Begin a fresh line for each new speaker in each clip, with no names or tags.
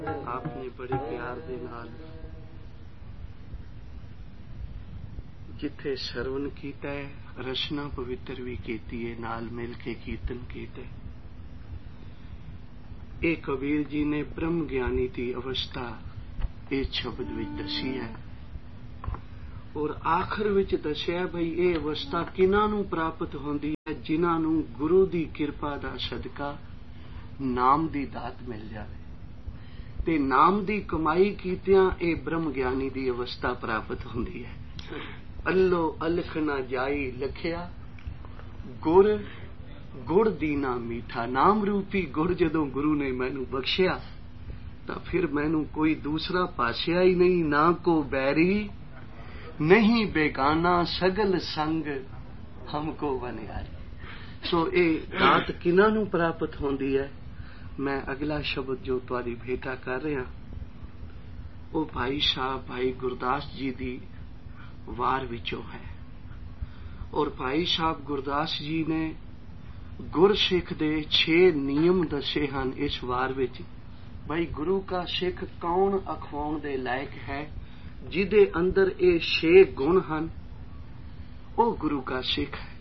आपने बड़े प्यार दे नाल जिथे सरवण कीता है, रचना पवित्र भी कीती है, नाल मिल के कीर्तन कीते। ये कबीर जी ने ब्रह्म ज्ञानी की अवस्था इस शब्द विच दसी है और आखिर विच दसिया भई ये अवस्था किन्हां नूं प्राप्त होंदी है, जिन्हां नूं गुरु दी किरपा दा सदका नाम दी दात मिल जाए ते नाम दी कमाई कीतियां ये ब्रह्म ज्ञानी दी अवस्था प्राप्त होंदी है। अल्लो अलख ना जाई लखिया गुर गुड़ दीना मीठा। नाम रूपी गुड़ जदों गुरु ने मैनू बख्शिया तो फिर मैनू कोई दूसरा पासिया ही नहीं, ना को बैरी नहीं बेगाना, सगल संग हमको बनियारी। सो ये दात किन्हां नूं प्राप्त होंदी है। मैं अगला शब्द जो तुहाडी भेटा कर रहा वो भाई साहब भाई गुरदास जी दी वार विचों है और भाई साहब गुरदास जी ने गुरसिख दे 6 नियम दसे हन इस वार विच। भाई गुरु का सिख कौन अखवाउण दे लायक है, जिदे अंदर ये 6 गुण हन, वो गुरु का सिख है।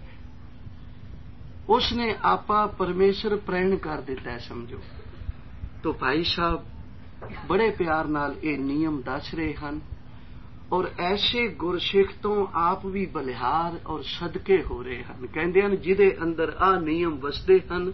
उसने आपा परमेश्वर प्रेरण कर दिता है समझो। तो भाई साहब बड़े प्यार नाल ये नियम दस रहे हन और ऐसे गुरसिख तो आप भी बलिहार और सदके हो रहे हैं। कहते हैं जिदे अंदर आ नियम वसदे हन,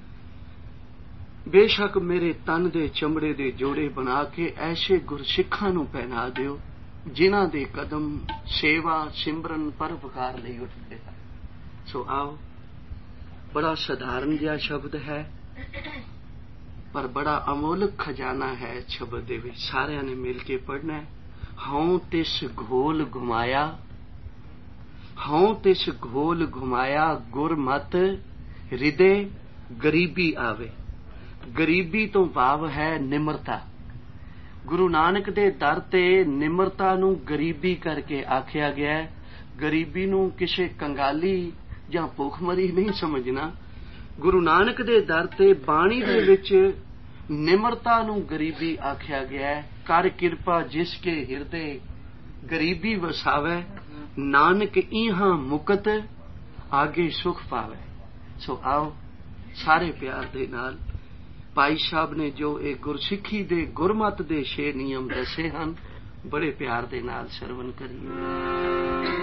बेशक मेरे तन दे चमड़े दे जोड़े बना के ऐसे गुरसिखां नूं पहना दिओ जिन्हां दे कदम सेवा सिमरन परोपकार लई उठदे हैं। सो आओ, बड़ा साधारण जिहा शब्द है पर बड़ा अमोलक खजाना है शब्द दे विच। सारिਆਂ ने मिल के पढ़ना है। हूं तिस घोल घुमाया, हूं तिस घोल घुमाया, गुर मत हृदय गरीबी आवे। गरीबी तो भाव है निमरता। गुरु नानक दे दर ते निमरता नूं गरीबी करके आखिया गया है। गरीबी नूं किसे कंगाली जां भुखमरी नहीं समझना। गुरु नानक दे दर ते बाणी दे विच निमरता नूं गरीबी आखिया गया है। कर किरपा जिसके हिरदे गरीबी वसावे, नानक इहां मुकत आगे सुख पावे। सो आओ सारे प्यार दे नाल भाई साहब ने जो एक गुरसिखी दे गुरमत दे 6 नियम दसे हन, बड़े प्यार दे नाल सरवण करिए।